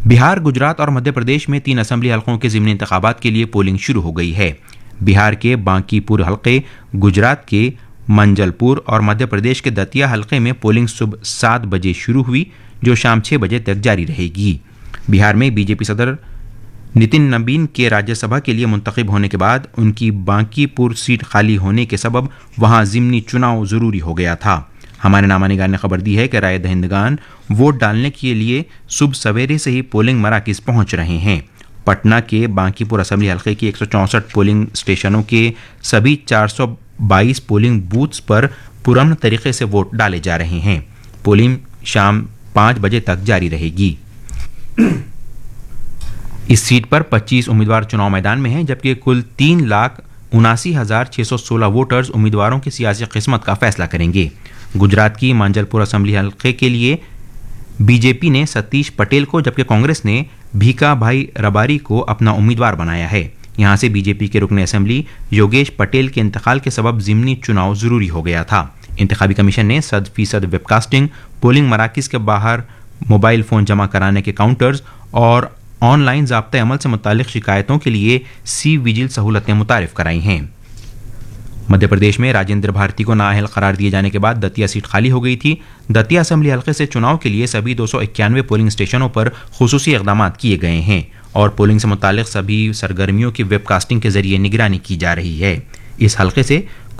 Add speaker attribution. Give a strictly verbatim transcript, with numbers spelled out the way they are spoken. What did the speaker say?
Speaker 1: बिहार, गुजरात और मध्य प्रदेश में तीन असेंबली हलकों के ज़िमनी इंतखाबात के लिए पोलिंग शुरू हो गई है। बिहार के बांकीपुर हलके, गुजरात के मंजलपुर और मध्य प्रदेश के दतिया हलके में पोलिंग सुबह सात बजे शुरू हुई, जो शाम छह बजे तक जारी रहेगी। बिहार में बीजेपी सदर नितिन नबीन के राज्यसभा के लिए मुंतखब होने के बाद उनकी बांकीपुर सीट खाली होने के सबब वहां ज़िमनी चुनाव ज़रूरी हो गया था। हमारे नामानिगार ने खबर दी है कि राय दहिंदगान वोट डालने के लिए सुबह सवेरे से ही पोलिंग मराकज़ पहुंच रहे हैं। पटना के बांकीपुर असेंबली हलके की एक सौ चौंसठ पोलिंग स्टेशनों के सभी चार सौ बाईस पोलिंग बूथ्स पर पुरअमन तरीके से वोट डाले जा रहे हैं। पोलिंग शाम पाँच बजे तक जारी रहेगी। इस सीट पर पच्चीस उम्मीदवार चुनाव मैदान में हैं, जबकि कुल तीन लाख उनासी हजार छः सौ सोलह वोटर्स उम्मीदवारों की सियासी किस्मत का फैसला करेंगे। गुजरात की मांजलपुर असेंबली हलके के लिए बीजेपी ने सतीश पटेल को, जबकि कांग्रेस ने भीका भाई रबारी को अपना उम्मीदवार बनाया है। यहां से बीजेपी के रुकन असेंबली योगेश पटेल के इंतकाल के सबब ज़िमनी चुनाव जरूरी हो गया था। इंतखाबी कमीशन ने सद फीसद वेबकास्टिंग, पोलिंग मराकज़ के बाहर मोबाइल फ़ोन जमा कराने के काउंटर्स और ऑनलाइन ज़ाब्ते अमल से मुतालिक शिकायतों के लिए सी विजिल सहूलतें मुतारिफ कराई हैं। मध्य प्रदेश में राजेंद्र भारती को नाअहल करार दिए जाने के बाद दतिया सीट खाली हो गई थी। दतिया असेंबली हलके से चुनाव के लिए सभी दो सौ इक्यानवे पोलिंग स्टेशनों पर खुसूसी इक़दाम किए गए हैं और पोलिंग से मुतालिक सभी सरगर्मियों की वेबकास्टिंग के जरिए निगरानी की जा रही है। इस हलके से